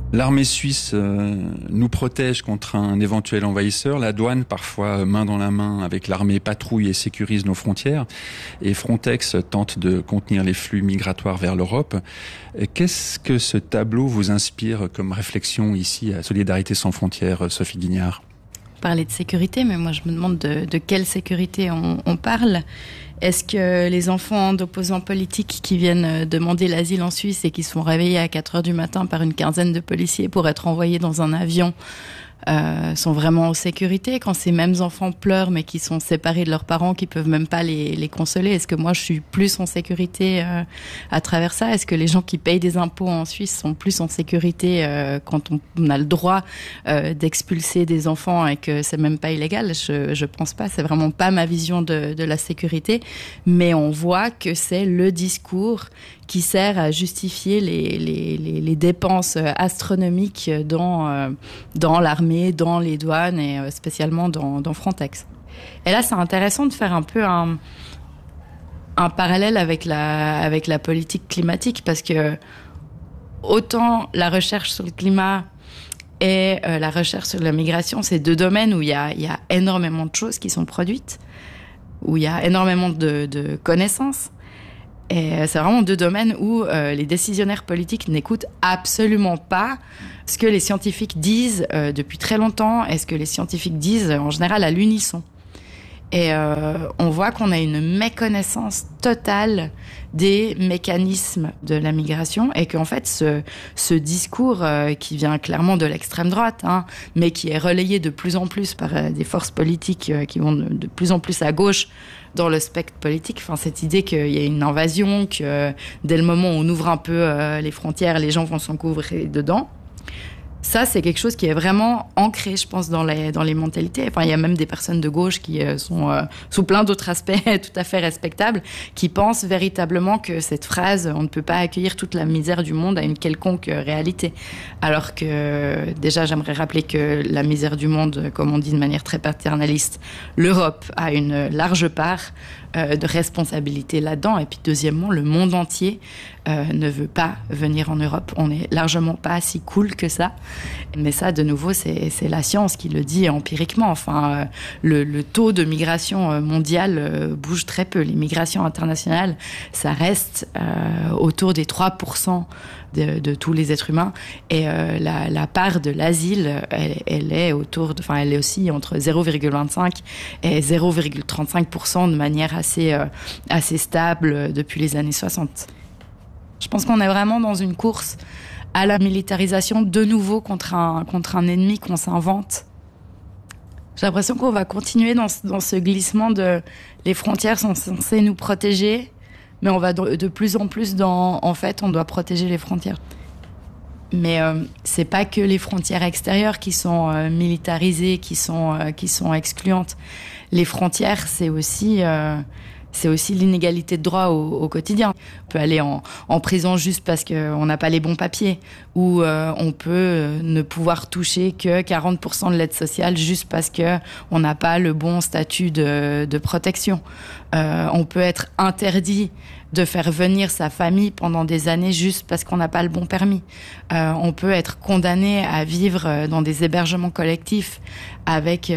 L'armée suisse nous protège contre un éventuel envahisseur. La douane, parfois main dans la main avec l'armée, patrouille et sécurise nos frontières. Et Frontex tente de contenir les flux migratoires vers l'Europe. Qu'est-ce que ce tableau vous inspire comme réflexion ici à Solidarité sans frontières, Sophie Guignard ? Parler de sécurité, mais moi je me demande de quelle sécurité on parle. Est-ce que les enfants d'opposants politiques qui viennent demander l'asile en Suisse et qui sont réveillés à 4 heures du matin par une quinzaine de policiers pour être envoyés dans un avion sont vraiment en sécurité, quand ces mêmes enfants pleurent mais qui sont séparés de leurs parents, qui peuvent même pas les consoler? Est-ce que moi je suis plus en sécurité à travers ça? Est-ce que les gens qui payent des impôts en Suisse sont plus en sécurité quand on a le droit d'expulser des enfants et que c'est même pas illégal? Je pense pas, c'est vraiment pas ma vision de la sécurité, mais on voit que c'est le discours qui sert à justifier les dépenses astronomiques dans l'armée, dans les douanes et spécialement dans Frontex. Et là, c'est intéressant de faire un peu un parallèle avec la politique climatique, parce que autant la recherche sur le climat et la recherche sur la migration, c'est deux domaines où il y a énormément de choses qui sont produites, où il y a énormément de connaissances. Et c'est vraiment deux domaines où les décisionnaires politiques n'écoutent absolument pas ce que les scientifiques disent depuis très longtemps et ce que les scientifiques disent en général à l'unisson. Et on voit qu'on a une méconnaissance totale des mécanismes de la migration et qu'en fait ce discours qui vient clairement de l'extrême droite, mais qui est relayé de plus en plus par des forces politiques qui vont de plus en plus à gauche dans le spectre politique, enfin cette idée qu'il y a une invasion, que dès le moment où on ouvre un peu les frontières, les gens vont s'engouffrer dedans. Ça, c'est quelque chose qui est vraiment ancré, je pense, dans les mentalités. Enfin, il y a même des personnes de gauche qui sont, sous plein d'autres aspects tout à fait respectables, qui pensent véritablement que cette phrase « on ne peut pas accueillir toute la misère du monde » a une quelconque réalité. Alors que, déjà, j'aimerais rappeler que la misère du monde, comme on dit de manière très paternaliste, l'Europe a une large part de responsabilité là-dedans. Et puis, deuxièmement, le monde entier ne veut pas venir en Europe. On n'est largement pas si cool que ça. Mais ça, de nouveau, c'est la science qui le dit empiriquement. Enfin, le taux de migration mondiale bouge très peu. Les migrations internationales, ça reste autour des 3% de tous les êtres humains. Et la part de l'asile, elle est elle est aussi entre 0,25 et 0,35% de manière assez stable depuis les années 60. Je pense qu'on est vraiment dans une course à la militarisation, de nouveau contre un ennemi qu'on s'invente. J'ai l'impression qu'on va continuer dans ce glissement de les frontières sont censées nous protéger, mais on va de plus en plus en fait, on doit protéger les frontières. Mais c'est pas que les frontières extérieures qui sont militarisées, qui sont excluantes. Les frontières, c'est aussi l'inégalité de droit au quotidien. On peut aller en prison juste parce qu'on n'a pas les bons papiers, ou on peut ne pouvoir toucher que 40% de l'aide sociale juste parce qu'on n'a pas le bon statut de protection. On peut être interdit de faire venir sa famille pendant des années juste parce qu'on n'a pas le bon permis. On peut être condamné à vivre dans des hébergements collectifs avec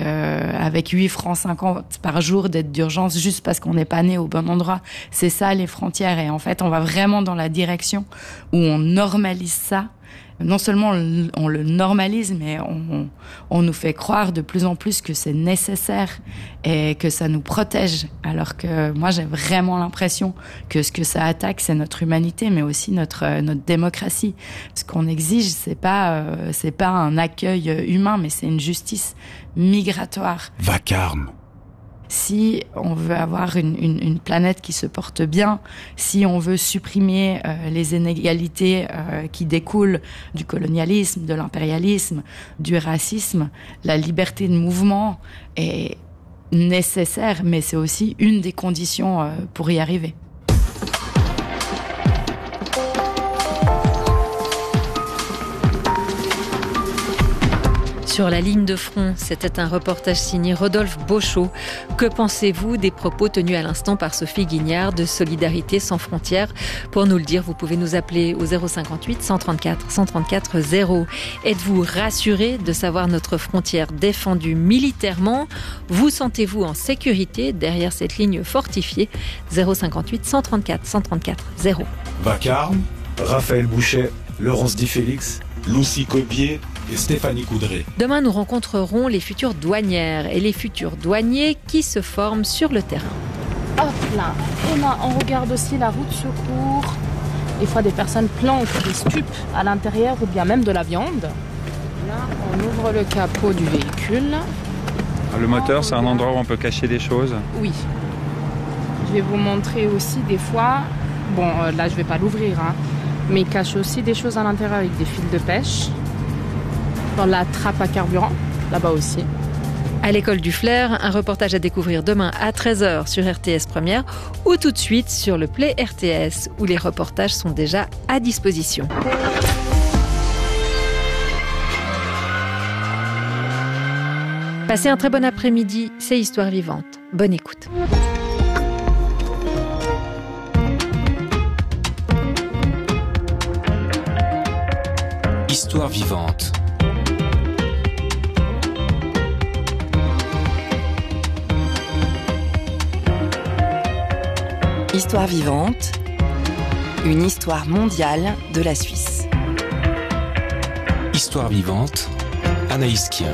8 francs 50 par jour d'aide d'urgence juste parce qu'on n'est pas né au bon endroit. C'est ça les frontières, et en fait on va vraiment dans la direction où on normalise ça. Non seulement on le normalise, mais on nous fait croire de plus en plus que c'est nécessaire et que ça nous protège. Alors que moi, j'ai vraiment l'impression que ce que ça attaque, c'est notre humanité, mais aussi notre démocratie. Ce qu'on exige, c'est pas un accueil humain, mais c'est une justice migratoire. Vacarme. Si on veut avoir une planète qui se porte bien, si on veut supprimer les inégalités qui découlent du colonialisme, de l'impérialisme, du racisme, la liberté de mouvement est nécessaire, mais c'est aussi une des conditions pour y arriver. Sur la ligne de front, c'était un reportage signé Rodolphe Beauchot. Que pensez-vous des propos tenus à l'instant par Sophie Guignard de Solidarité sans frontières? Pour nous le dire, vous pouvez nous appeler au 058 134 134 0. Êtes-vous rassuré de savoir notre frontière défendue militairement? Vous sentez-vous en sécurité derrière cette ligne fortifiée? 058 134 134 0. Vacarme, Raphaël Bouchet, Laurence Di Félix, Lucie Cobier et Stéphanie Coudray. Demain, nous rencontrerons les futures douanières et les futurs douaniers qui se forment sur le terrain. Hop là, et là, on regarde aussi la route secours. Des fois, des personnes planquent des stupes à l'intérieur ou bien même de la viande. Là, on ouvre le capot du véhicule. Le moteur, c'est un endroit où on peut cacher des choses? Oui. Je vais vous montrer aussi des fois... Bon, là, je ne vais pas l'ouvrir, mais il cache aussi des choses à l'intérieur avec des fils de pêche. Dans la trappe à carburant, là-bas aussi. À l'école du Flair, un reportage à découvrir demain à 13h sur RTS Première ou tout de suite sur le Play RTS où les reportages sont déjà à disposition. Passez un très bon après-midi, c'est Histoire vivante. Bonne écoute. Histoire vivante. Histoire vivante, une histoire mondiale de la Suisse. Histoire vivante, Anaïs Kien.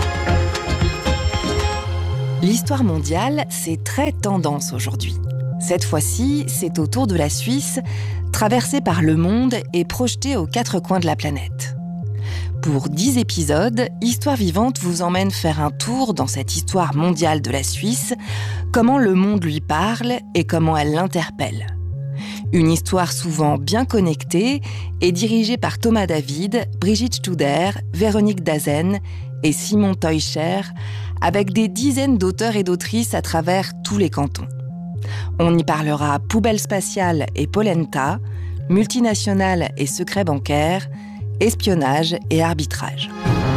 L'histoire mondiale, c'est très tendance aujourd'hui. Cette fois-ci, c'est au tour de la Suisse, traversée par le monde et projetée aux 4 coins de la planète. Pour 10 épisodes, Histoire vivante vous emmène faire un tour dans cette histoire mondiale de la Suisse, comment le monde lui parle et comment elle l'interpelle. Une histoire souvent bien connectée et dirigée par Thomas David, Brigitte Studer, Véronique Dazen et Simon Teuscher, avec des dizaines d'auteurs et d'autrices à travers tous les cantons. On y parlera poubelle spatiale et polenta, multinationales et secrets bancaires, espionnage et arbitrage.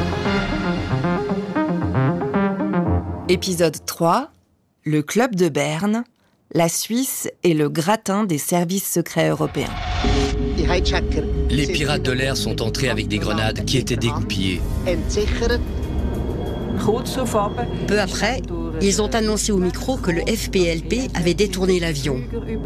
Épisode 3, le Club de Berne, la Suisse et le gratin des services secrets européens. Les pirates de l'air sont entrés avec des grenades qui étaient dégoupillées. Peu après, ils ont annoncé au micro que le FPLP avait détourné l'avion.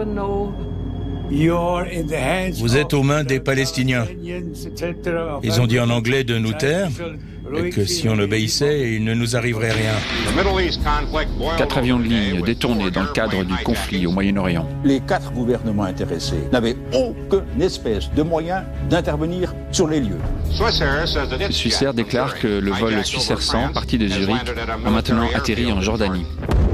Vous êtes aux mains des Palestiniens. Ils ont dit en anglais de nous taire, et que si on obéissait, il ne nous arriverait rien. 4 avions de ligne détournés dans le cadre du conflit au Moyen-Orient. Les 4 gouvernements intéressés n'avaient aucune espèce de moyen d'intervenir sur les lieux. Swissair déclare que le vol Swissair 100, parti de Zurich, a maintenant atterri en Jordanie.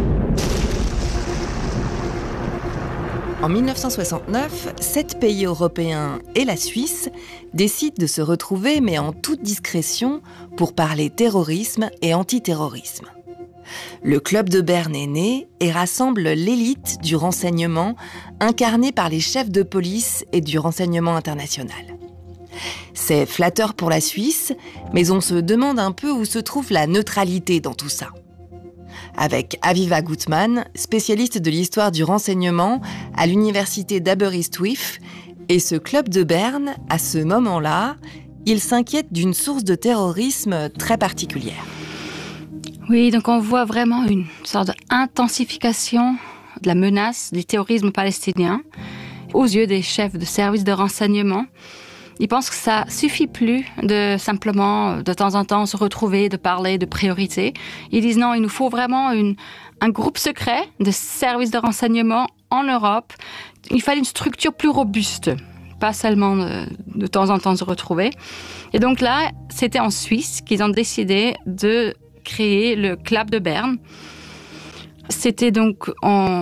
En 1969, 7 pays européens et la Suisse décident de se retrouver, mais en toute discrétion, pour parler terrorisme et antiterrorisme. Le Club de Berne est né et rassemble l'élite du renseignement, incarnée par les chefs de police et du renseignement international. C'est flatteur pour la Suisse, mais on se demande un peu où se trouve la neutralité dans tout ça. Avec Aviva Gutmann, spécialiste de l'histoire du renseignement à l'université d'Aberystwyth, et ce Club de Berne, à ce moment-là, il s'inquiète d'une source de terrorisme très particulière. Oui, donc on voit vraiment une sorte d'intensification de la menace du terrorisme palestinien aux yeux des chefs de services de renseignement. Ils pensent que ça suffit plus de simplement, de temps en temps, se retrouver, de parler de priorités. Ils disent non, il nous faut vraiment un groupe secret de services de renseignement en Europe. Il fallait une structure plus robuste, pas seulement de temps en temps se retrouver. Et donc là, c'était en Suisse qu'ils ont décidé de créer le Club de Berne. C'était donc en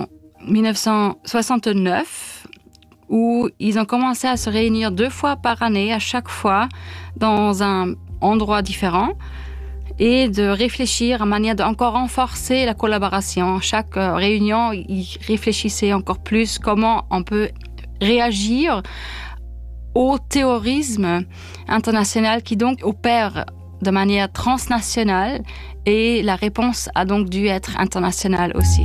1969 où ils ont commencé à se réunir 2 fois par année, à chaque fois dans un endroit différent, et de réfléchir à manière d'encore renforcer la collaboration. Chaque réunion, ils réfléchissaient encore plus comment on peut réagir au terrorisme international qui donc opère de manière transnationale et la réponse a donc dû être internationale aussi.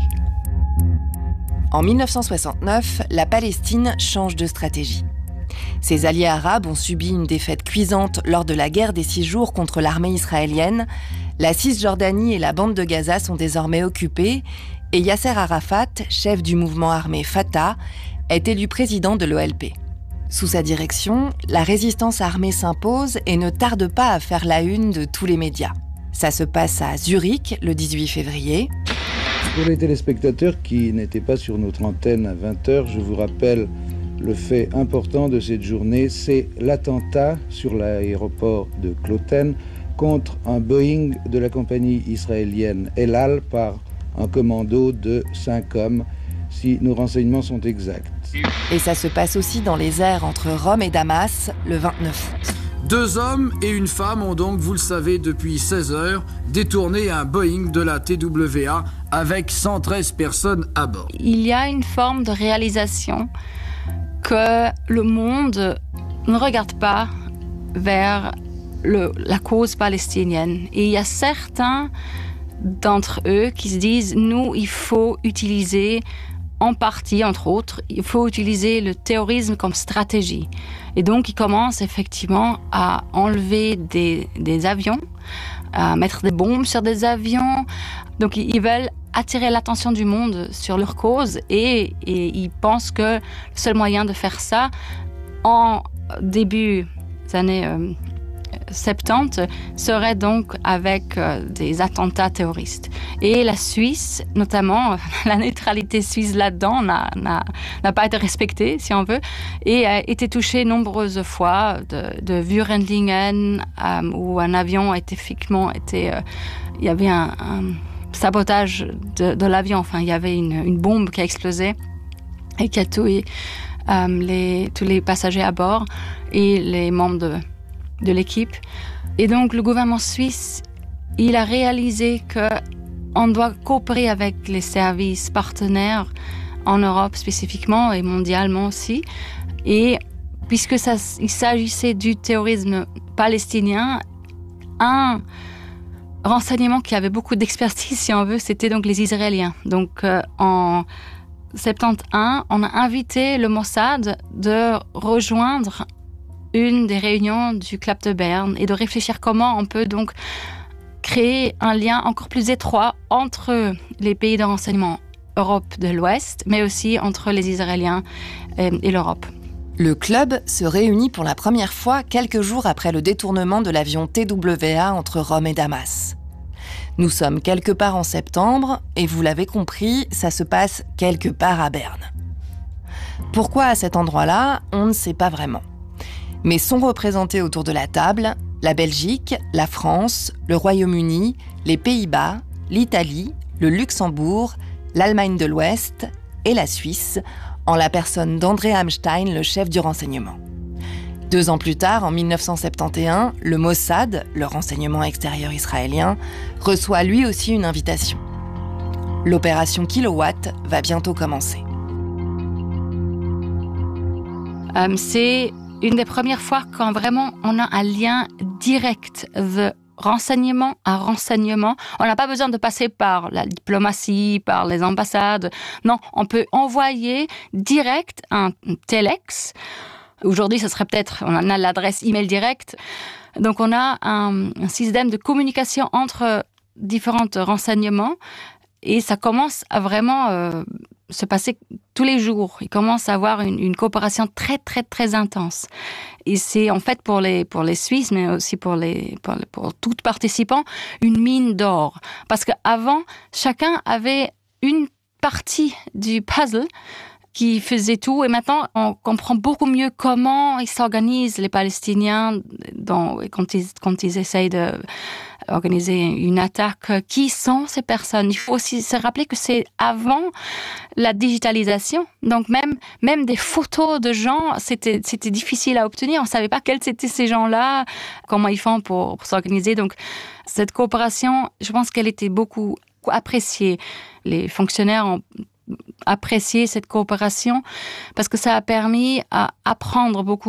En 1969, la Palestine change de stratégie. Ses alliés arabes ont subi une défaite cuisante lors de la guerre des 6 jours contre l'armée israélienne. La Cisjordanie et la bande de Gaza sont désormais occupées et Yasser Arafat, chef du mouvement armé Fatah, est élu président de l'OLP. Sous sa direction, la résistance armée s'impose et ne tarde pas à faire la une de tous les médias. Ça se passe à Zurich le 18 février. Pour les téléspectateurs qui n'étaient pas sur notre antenne à 20h, je vous rappelle le fait important de cette journée, c'est l'attentat sur l'aéroport de Kloten contre un Boeing de la compagnie israélienne El Al par un commando de 5 hommes, si nos renseignements sont exacts. Et ça se passe aussi dans les airs entre Rome et Damas le 29 août. 2 hommes et une femme ont donc, vous le savez, depuis 16 heures, détourné un Boeing de la TWA avec 113 personnes à bord. Il y a une forme de réalisation que le monde ne regarde pas vers la cause palestinienne. Et il y a certains d'entre eux qui se disent, nous, il faut utiliser en partie, entre autres, il faut utiliser le terrorisme comme stratégie. Et donc, ils commencent effectivement à enlever des avions, à mettre des bombes sur des avions. Donc, ils veulent attirer l'attention du monde sur leur cause et ils pensent que le seul moyen de faire ça, en début des années 70, serait donc avec des attentats terroristes. Et la Suisse, notamment, la neutralité suisse là-dedans n'a pas été respectée, si on veut, et a été touchée nombreuses fois de Wurendlingen, où un avion il y avait un sabotage de l'avion. Enfin, il y avait une bombe qui a explosé et qui a tué tous les passagers à bord et les membres de l'équipe. Et donc, le gouvernement suisse, il a réalisé qu'on doit coopérer avec les services partenaires en Europe spécifiquement et mondialement aussi. Et puisque il s'agissait du terrorisme palestinien, un renseignement qui avait beaucoup d'expertise, si on veut, c'était donc les Israéliens. Donc, en 71, on a invité le Mossad de rejoindre une des réunions du Club de Berne et de réfléchir comment on peut donc créer un lien encore plus étroit entre les pays de renseignement Europe de l'Ouest, mais aussi entre les Israéliens et l'Europe. Le club se réunit pour la première fois quelques jours après le détournement de l'avion TWA entre Rome et Damas. Nous sommes quelque part en septembre et vous l'avez compris, ça se passe quelque part à Berne. Pourquoi à cet endroit-là, on ne sait pas vraiment. Mais sont représentés autour de la table la Belgique, la France, le Royaume-Uni, les Pays-Bas, l'Italie, le Luxembourg, l'Allemagne de l'Ouest et la Suisse, en la personne d'André Hamstein, le chef du renseignement. 2 ans plus tard, en 1971, le Mossad, le renseignement extérieur israélien, reçoit lui aussi une invitation. L'opération Kilowatt va bientôt commencer. C'est une des premières fois quand vraiment on a un lien direct de renseignement à renseignement. On n'a pas besoin de passer par la diplomatie, par les ambassades. Non, on peut envoyer direct un telex. Aujourd'hui, ce serait on a l'adresse email directe. Donc, on a un système de communication entre différents renseignements et ça commence à vraiment se passer tous les jours. Il commence à avoir une coopération très, très, très intense. Et c'est en fait pour les Suisses, mais aussi pour tous participants, une mine d'or. Parce qu'avant, chacun avait une partie du puzzle qui faisait tout. Et maintenant, on comprend beaucoup mieux comment ils s'organisent, les Palestiniens, quand ils essayent d'organiser une attaque. Qui sont ces personnes? Il faut aussi se rappeler que c'est avant la digitalisation. Donc, même des photos de gens, c'était difficile à obtenir. On ne savait pas quels étaient ces gens-là, comment ils font pour s'organiser. Donc, cette coopération, je pense qu'elle était beaucoup appréciée. Les fonctionnaires ont apprécié cette coopération parce que ça a permis à apprendre beaucoup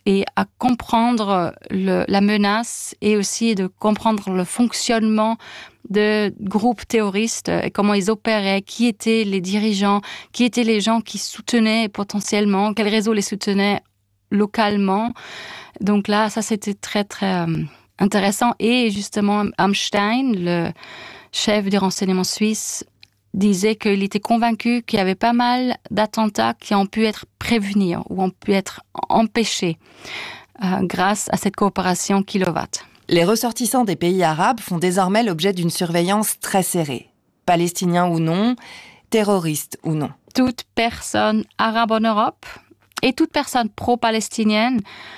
et à comprendre la menace et aussi de comprendre le fonctionnement de groupes terroristes et comment ils opéraient, qui étaient les dirigeants, qui étaient les gens qui soutenaient potentiellement, quel réseau les soutenait localement. Donc là, ça c'était très très intéressant. Et justement, Amstein, le chef du renseignement suisse, disait qu'il était convaincu qu'il y avait pas mal d'attentats qui ont pu être prévenus ou ont pu être empêchés grâce à cette coopération Kilowatt. Les ressortissants des pays arabes font désormais l'objet d'une surveillance très serrée. Palestiniens ou non, terroristes ou non. Toute personne arabe en Europe et toute personne pro-palestinienne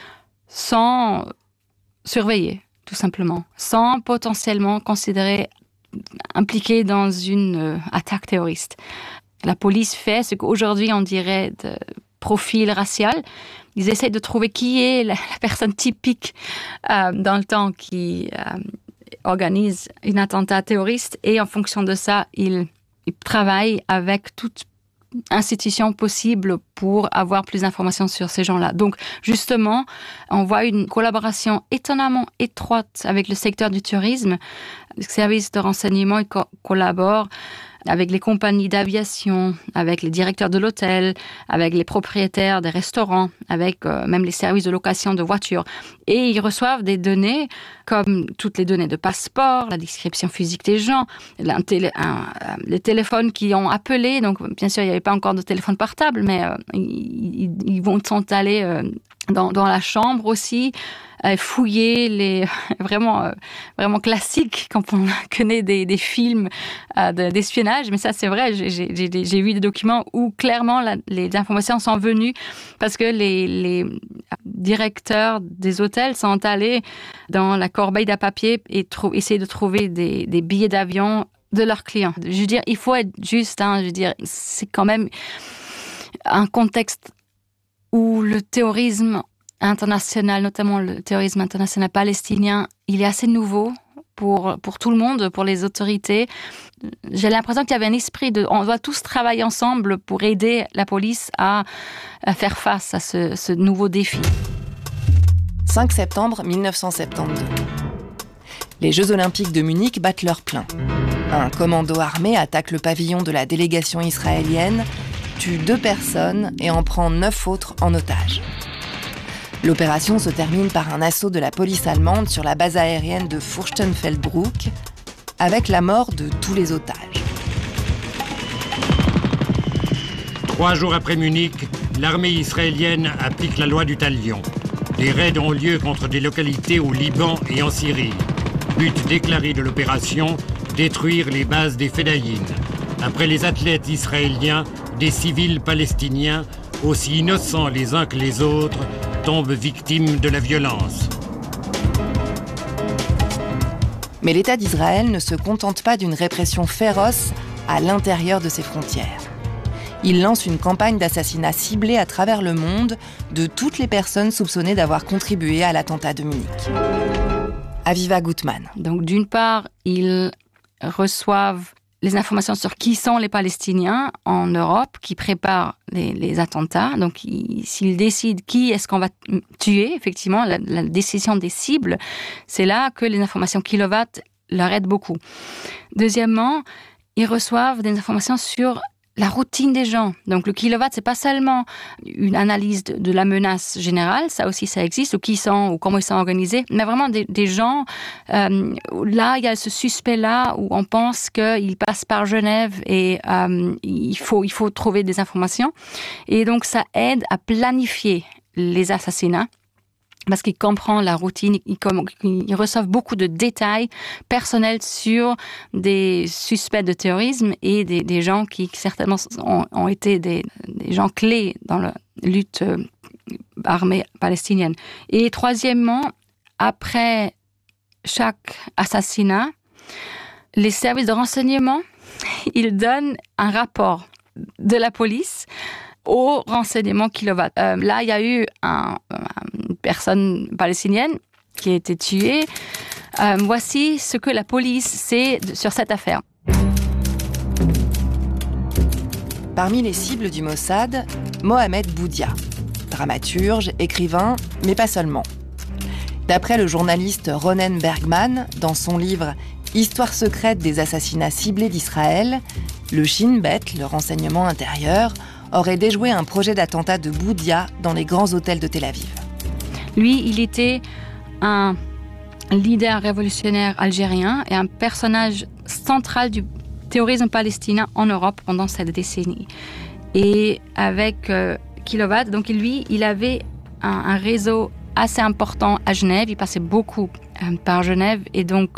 sont surveillées, tout simplement, sans potentiellement considérer impliqués dans une attaque terroriste. La police fait ce qu'aujourd'hui on dirait de profil racial. Ils essaient de trouver qui est la personne typique dans le temps qui organise un attentat terroriste et en fonction de ça, ils travaillent avec toute institution possible pour avoir plus d'informations sur ces gens-là. Donc, justement, on voit une collaboration étonnamment étroite avec le secteur du tourisme. Le service de renseignement collabore avec les compagnies d'aviation, avec les directeurs de l'hôtel, avec les propriétaires des restaurants, avec même les services de location de voitures. Et ils reçoivent des données comme toutes les données de passeport, la description physique des gens, les téléphones qui ont appelé. Donc, bien sûr, il n'y avait pas encore de téléphone portable, mais ils vont s'installer dans la chambre aussi, fouiller les vraiment classiques quand on connaît des films d'espionnage. Mais ça, c'est vrai, j'ai vu des documents où clairement les informations sont venues parce que les directeurs des hôtels sont allés dans la corbeille à papier et essayer de trouver des billets d'avion de leurs clients. Je veux dire, il faut être juste, je veux dire, c'est quand même un contexte où le terrorisme international, notamment le terrorisme international palestinien, il est assez nouveau pour tout le monde, pour les autorités. J'ai l'impression qu'il y avait un esprit on doit tous travailler ensemble pour aider la police à faire face à ce nouveau défi. 5 septembre 1972. Les Jeux Olympiques de Munich battent leur plein. Un commando armé attaque le pavillon de la délégation israélienne, tue 2 personnes et en prend 9 autres en otage. L'opération se termine par un assaut de la police allemande sur la base aérienne de Fürstenfeldbruck, avec la mort de tous les otages. 3 jours après Munich, l'armée israélienne applique la loi du talion. Des raids ont lieu contre des localités au Liban et en Syrie. But déclaré de l'opération, détruire les bases des Fédayines. Après les athlètes israéliens, des civils palestiniens, aussi innocents les uns que les autres, tombent victimes de la violence. Mais l'État d'Israël ne se contente pas d'une répression féroce à l'intérieur de ses frontières. Il lance une campagne d'assassinat ciblée à travers le monde de toutes les personnes soupçonnées d'avoir contribué à l'attentat de Munich. Aviva Gutmann. Donc d'une part, ils reçoivent les informations sur qui sont les Palestiniens en Europe qui préparent les attentats. Donc, s'ils décident qui est-ce qu'on va tuer, effectivement, la décision des cibles, c'est là que les informations Kilowatt leur aident beaucoup. Deuxièmement, ils reçoivent des informations sur la routine des gens. Donc, le Kilowatt, c'est pas seulement une analyse de la menace générale, ça aussi, ça existe, ou qui sont, ou comment ils sont organisés, mais vraiment des gens, là, il y a ce suspect-là où on pense qu'il passe par Genève et il faut trouver des informations. Et donc, ça aide à planifier les assassinats. Parce qu'il comprend la routine, il reçoit beaucoup de détails personnels sur des suspects de terrorisme et des gens qui certainement ont été des gens clés dans la lutte armée palestinienne. Et troisièmement, après chaque assassinat, les services de renseignement, ils donnent un rapport de la police au renseignement Kilowatt. Là, il y a eu une personne palestinienne qui a été tuée. Voici ce que la police sait sur cette affaire. Parmi les cibles du Mossad, Mohamed Boudia. dramaturge, écrivain, mais pas seulement. D'après le journaliste Ronen Bergman, dans son livre « Histoire secrète des assassinats ciblés d'Israël », le Shin Bet, le renseignement intérieur, aurait déjoué un projet d'attentat de Boudia dans les grands hôtels de Tel Aviv. Lui, il était un leader révolutionnaire algérien et un personnage central du terrorisme palestinien en Europe pendant cette décennie. Et avec Kilowatt, donc lui, il avait un réseau assez important à Genève. Il passait beaucoup par Genève et donc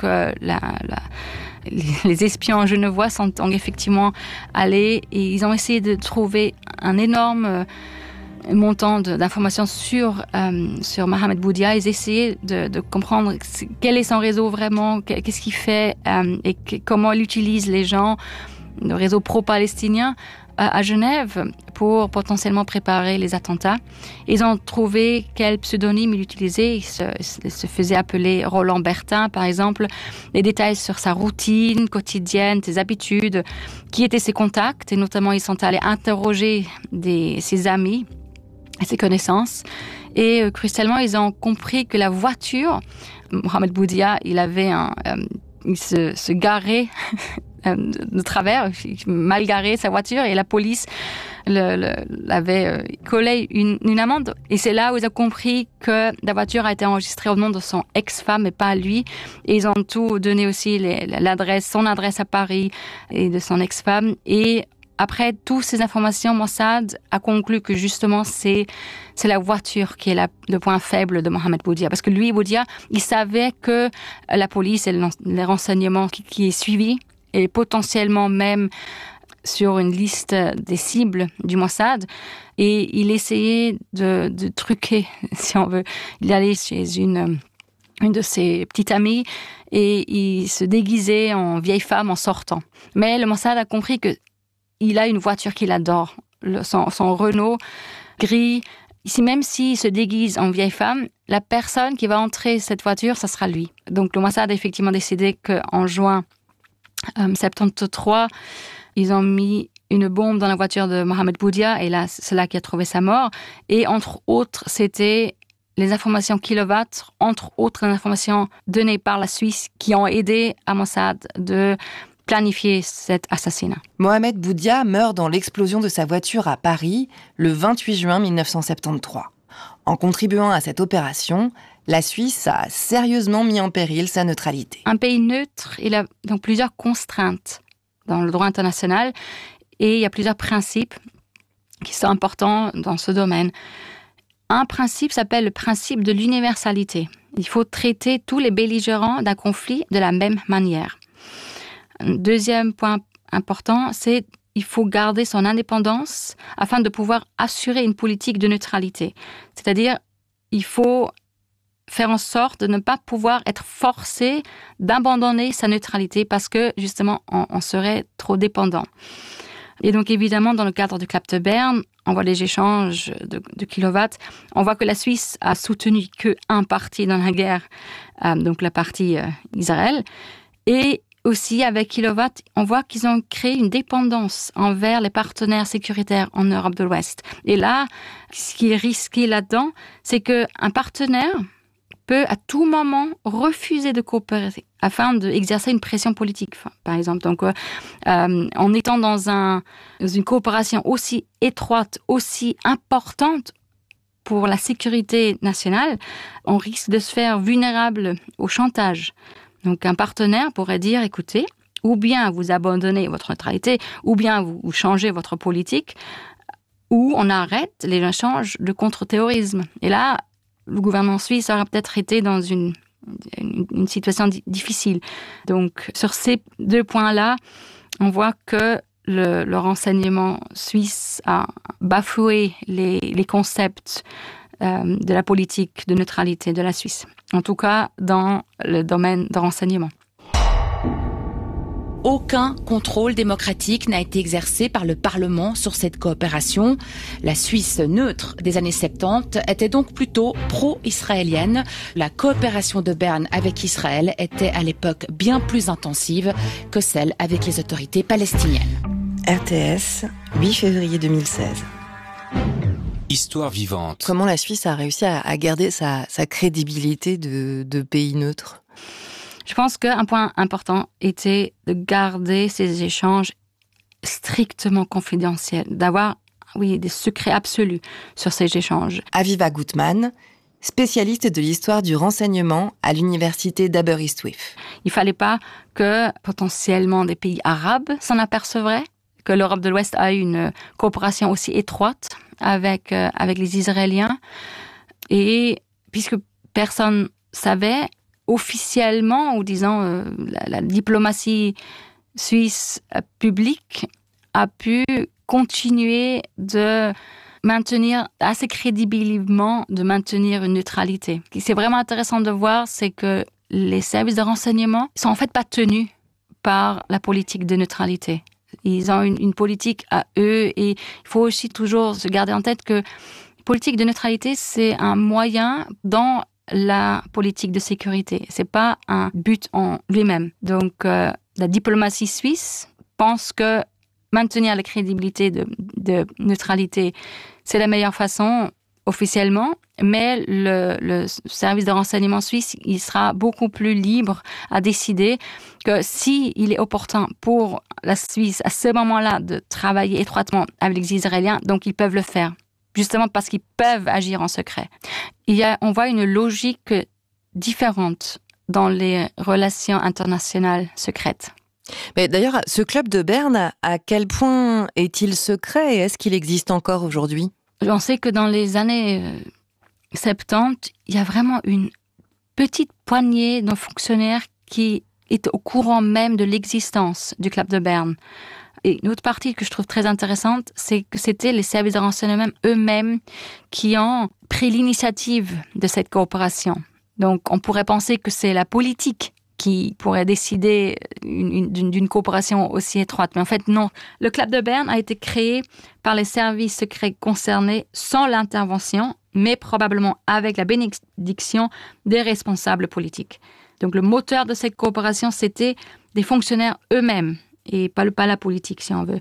les espions genevois sont donc effectivement allés et ils ont essayé de trouver un énorme montant d'informations sur Mohamed Boudia. Ils essayaient de comprendre quel est son réseau vraiment, qu'est-ce qu'il fait et comment il utilise les gens, le réseau pro-palestinien à Genève pour potentiellement préparer les attentats. Ils ont trouvé quel pseudonyme il utilisait. Il se faisait appeler Roland Bertin, par exemple. Les détails sur sa routine quotidienne, ses habitudes, qui étaient ses contacts. Et notamment, ils sont allés interroger ses amis et ses connaissances. Et crucialement, ils ont compris que la voiture, Mohamed Boudia, il se garait de travers, mal garé sa voiture, et la police l'avait collé une amende. Et c'est là où ils ont compris que la voiture a été enregistrée au nom de son ex-femme et pas à lui. Et ils ont tout donné aussi, son adresse à Paris et de son ex-femme. Et après toutes ces informations, Mossad a conclu que justement c'est la voiture qui est le point faible de Mohamed Boudia. Parce que lui, Boudia, il savait que la police et les renseignements qui est suivi, et potentiellement même sur une liste des cibles du Mossad. Et il essayait de truquer, si on veut. Il allait chez une de ses petites amies et il se déguisait en vieille femme en sortant. Mais le Mossad a compris qu'il a une voiture qu'il adore, son Renault gris. Ici, même s'il se déguise en vieille femme, la personne qui va entrer cette voiture, ça sera lui. Donc le Mossad a effectivement décidé qu'en juin 73, ils ont mis une bombe dans la voiture de Mohamed Boudia et là, c'est là qu'il a trouvé sa mort. Et entre autres, c'était les informations Kilowatt, entre autres les informations données par la Suisse qui ont aidé à Mossad de planifier cet assassinat. Mohamed Boudia meurt dans l'explosion de sa voiture à Paris le 28 juin 1973. En contribuant à cette opération, la Suisse a sérieusement mis en péril sa neutralité. Un pays neutre, il a donc plusieurs contraintes dans le droit international et il y a plusieurs principes qui sont importants dans ce domaine. Un principe s'appelle le principe de l'universalité. Il faut traiter tous les belligérants d'un conflit de la même manière. Un deuxième point important, c'est qu'il faut garder son indépendance afin de pouvoir assurer une politique de neutralité. C'est-à-dire, il faut faire en sorte de ne pas pouvoir être forcé d'abandonner sa neutralité parce que, justement, on serait trop dépendant. Et donc, évidemment, dans le cadre du Club de Berne, on voit les échanges de Kilowatt. On voit que la Suisse a soutenu qu'un parti dans la guerre, donc la partie Israël. Et aussi, avec Kilowatt, on voit qu'ils ont créé une dépendance envers les partenaires sécuritaires en Europe de l'Ouest. Et là, ce qui est risqué là-dedans, c'est qu'un partenaire peut à tout moment refuser de coopérer afin d'exercer une pression politique, par exemple. Donc, en étant dans une coopération aussi étroite, aussi importante pour la sécurité nationale, on risque de se faire vulnérable au chantage. Donc, un partenaire pourrait dire, écoutez, ou bien vous abandonnez votre neutralité, ou bien vous changez votre politique, ou on arrête les échanges de contre-terrorisme. Et là, le gouvernement suisse aurait peut-être été dans une situation difficile. Donc, sur ces deux points-là, on voit que le renseignement suisse a bafoué les concepts de la politique de neutralité de la Suisse. En tout cas, dans le domaine de renseignement. Aucun contrôle démocratique n'a été exercé par le Parlement sur cette coopération. La Suisse neutre des années 70 était donc plutôt pro-israélienne. La coopération de Berne avec Israël était à l'époque bien plus intensive que celle avec les autorités palestiniennes. RTS, 8 février 2016. Histoire vivante. Comment la Suisse a réussi à garder sa crédibilité de pays neutre ? Je pense qu'un point important était de garder ces échanges strictement confidentiels, d'avoir des secrets absolus sur ces échanges. Aviva Gutmann, spécialiste de l'histoire du renseignement à l'université d'Aberystwyth. Il ne fallait pas que potentiellement des pays arabes s'en apercevraient, que l'Europe de l'Ouest a une coopération aussi étroite avec les Israéliens. Et puisque personne savait, officiellement, ou disons la diplomatie suisse publique a pu continuer de maintenir assez crédiblement, de maintenir une neutralité. Ce qui est vraiment intéressant de voir, c'est que les services de renseignement sont en fait pas tenus par la politique de neutralité. Ils ont une politique à eux et il faut aussi toujours se garder en tête que la politique de neutralité, c'est un moyen dans la politique de sécurité. C'est pas un but en lui-même. Donc, la diplomatie suisse pense que maintenir la crédibilité de neutralité, c'est la meilleure façon officiellement, mais le service de renseignement suisse, il sera beaucoup plus libre à décider que s'il est opportun pour la Suisse à ce moment-là de travailler étroitement avec les Israéliens, donc ils peuvent le faire, justement parce qu'ils peuvent agir en secret. On voit une logique différente dans les relations internationales secrètes. Mais d'ailleurs, ce club de Berne, à quel point est-il secret et est-ce qu'il existe encore aujourd'hui ? On sait que dans les années 70, il y a vraiment une petite poignée de fonctionnaires qui étaient au courant même de l'existence du club de Berne. Et une autre partie que je trouve très intéressante, c'est que c'était les services de renseignement eux-mêmes qui ont pris l'initiative de cette coopération. Donc, on pourrait penser que c'est la politique qui pourrait décider d'une coopération aussi étroite. Mais en fait, non. Le club de Berne a été créé par les services secrets concernés sans l'intervention, mais probablement avec la bénédiction des responsables politiques. Donc, le moteur de cette coopération, c'était des fonctionnaires eux-mêmes et pas la politique, si on veut.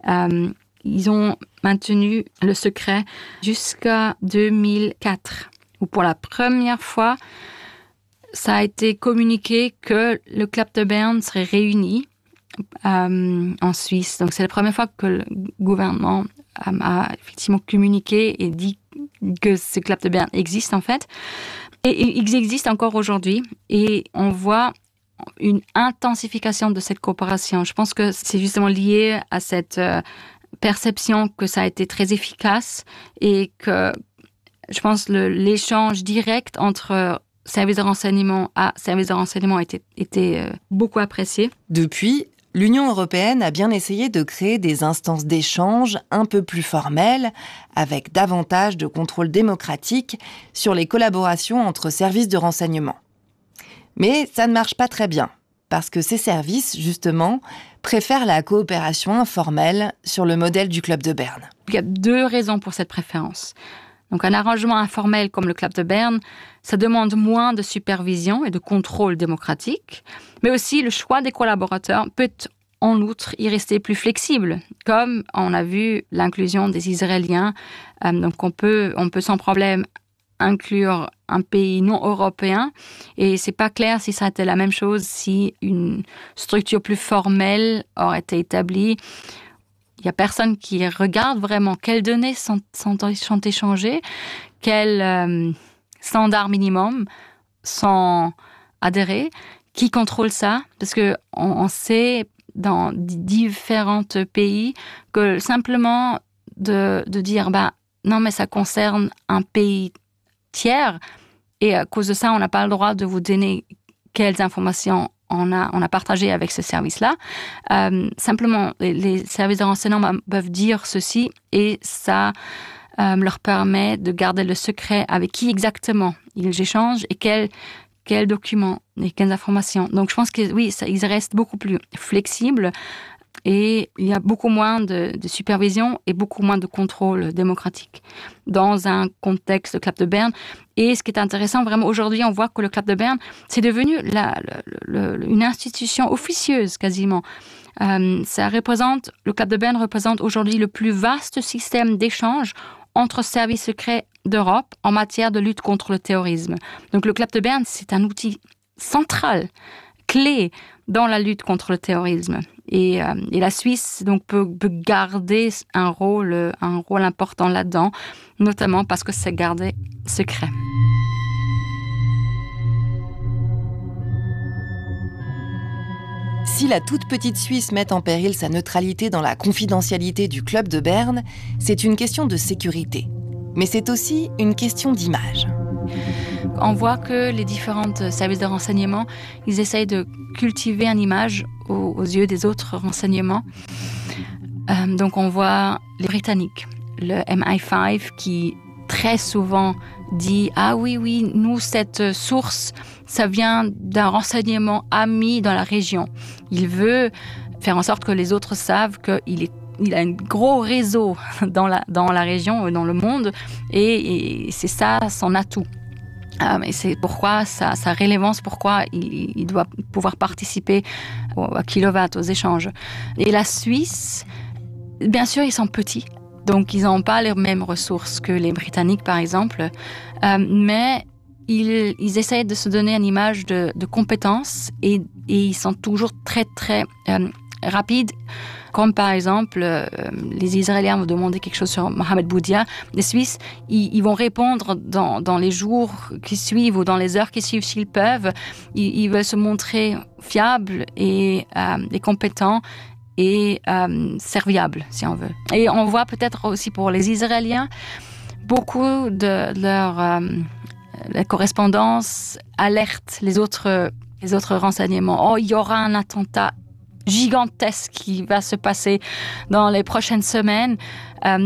Ils ont maintenu le secret jusqu'à 2004, où pour la première fois, ça a été communiqué que le club de Berne serait réuni en Suisse. Donc, c'est la première fois que le gouvernement a effectivement communiqué et dit que ce club de Berne existe, en fait. Et ils existent encore aujourd'hui. Et on voit une intensification de cette coopération. Je pense que c'est justement lié à cette perception que ça a été très efficace et que, je pense, l'échange direct entre service de renseignement à service de renseignement a été beaucoup apprécié. Depuis, l'Union européenne a bien essayé de créer des instances d'échange un peu plus formelles, avec davantage de contrôle démocratique sur les collaborations entre services de renseignement. Mais ça ne marche pas très bien, parce que ces services, justement, préfèrent la coopération informelle sur le modèle du club de Berne. Il y a 2 raisons pour cette préférence. Donc, un arrangement informel comme le club de Berne, ça demande moins de supervision et de contrôle démocratique, mais aussi le choix des collaborateurs peut en outre y rester plus flexible, comme on a vu l'inclusion des Israéliens. Donc, on peut sans problème inclure un pays non européen, et c'est pas clair si ça a été la même chose si une structure plus formelle aurait été établie. Il n'y a personne qui regarde vraiment quelles données sont échangées, quels standards minimum sont adhérés, qui contrôle ça, parce qu'on sait dans différents pays que simplement de dire non mais ça concerne un pays tiers et à cause de ça on n'a pas le droit de vous donner quelles informations on a partagé avec ce service-là. Simplement, les services de renseignement peuvent dire ceci et ça leur permet de garder le secret avec qui exactement ils échangent et quels documents et quelles informations. Donc, je pense que oui, ils restent beaucoup plus flexibles et il y a beaucoup moins de supervision et beaucoup moins de contrôle démocratique dans un contexte de club de Berne. Et ce qui est intéressant, vraiment, aujourd'hui, on voit que le club de Berne, c'est devenu une institution officieuse, quasiment. Le club de Berne représente aujourd'hui le plus vaste système d'échange entre services secrets d'Europe en matière de lutte contre le terrorisme. Donc le Club de Berne, c'est un outil central, clé dans la lutte contre le terrorisme. Et la Suisse donc peut garder un rôle important là-dedans, notamment parce que c'est gardé secret. Si la toute petite Suisse met en péril sa neutralité dans la confidentialité du Club de Berne, c'est une question de sécurité. Mais c'est aussi une question d'image. On voit que les différents services de renseignement, ils essayent de cultiver une image aux yeux des autres renseignements. Donc on voit les Britanniques, le MI5 qui très souvent dit « Ah oui, nous, cette source, ça vient d'un renseignement ami dans la région. » Il veut faire en sorte que les autres savent qu'il a un gros réseau dans la région, dans le monde, et c'est ça son atout. Et c'est pourquoi sa rélevance, pourquoi il doit pouvoir participer à kilowatts, aux échanges. Et la Suisse, bien sûr, ils sont petits. Donc, ils n'ont pas les mêmes ressources que les Britanniques, par exemple. Mais ils essayent de se donner une image de compétence et ils sont toujours très, très rapides. Comme par exemple, les Israéliens vont demander quelque chose sur Mohamed Boudia. Les Suisses, ils vont répondre dans les jours qui suivent ou dans les heures qui suivent s'ils peuvent. Ils veulent se montrer fiables et compétents et serviables, si on veut. Et on voit peut-être aussi pour les Israéliens, beaucoup de leur correspondance alerte les autres renseignements. Oh, il y aura un attentat gigantesque qui va se passer dans les prochaines semaines.